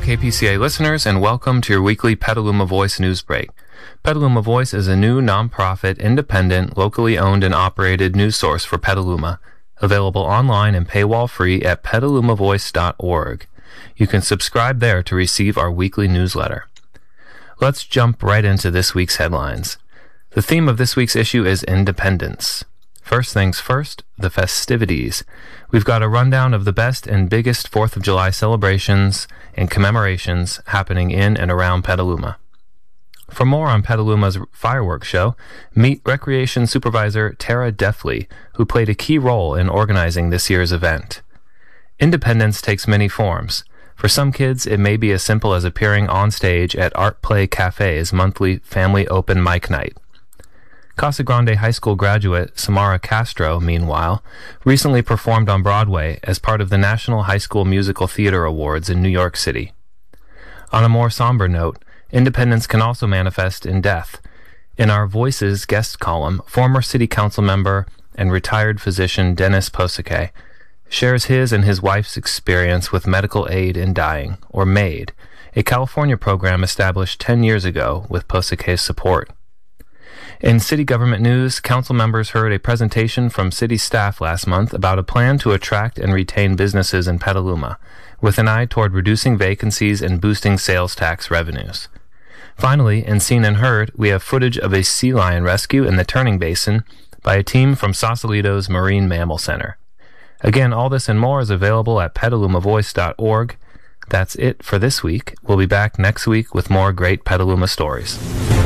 KPCA listeners, and welcome to your weekly Petaluma Voice news break. Petaluma Voice is a new nonprofit, independent, locally owned and operated news source for Petaluma, available online and paywall-free at petalumavoice.org. You can subscribe there to receive our weekly newsletter. Let's jump right into this week's headlines. The theme of this week's issue is independence. First things first, the festivities. We've got a rundown of the best and biggest 4th of July celebrations and commemorations happening in and around Petaluma. For more on Petaluma's fireworks show, meet Recreation Supervisor Tara Deffley, who played a key role in organizing this year's event. Independence takes many forms. For some kids, it may be as simple as appearing on stage at Art Play Cafe's monthly family open mic night. Casa Grande High School graduate Samara Castro, meanwhile, recently performed on Broadway as part of the National High School Musical Theater Awards in New York City. On a more somber note, independence can also manifest in death. In our Voices guest column, former City Council member and retired physician Dennis Posake shares his and his wife's experience with medical aid in dying, or MAID, a California program established 10 years ago with Posake's support. In city government news, council members heard a presentation from city staff last month about a plan to attract and retain businesses in Petaluma, with an eye toward reducing vacancies and boosting sales tax revenues. Finally, in Seen and Heard, we have footage of a sea lion rescue in the Turning Basin by a team from Sausalito's Marine Mammal Center. Again, all this and more is available at petalumavoice.org. That's it for this week. We'll be back next week with more great Petaluma stories.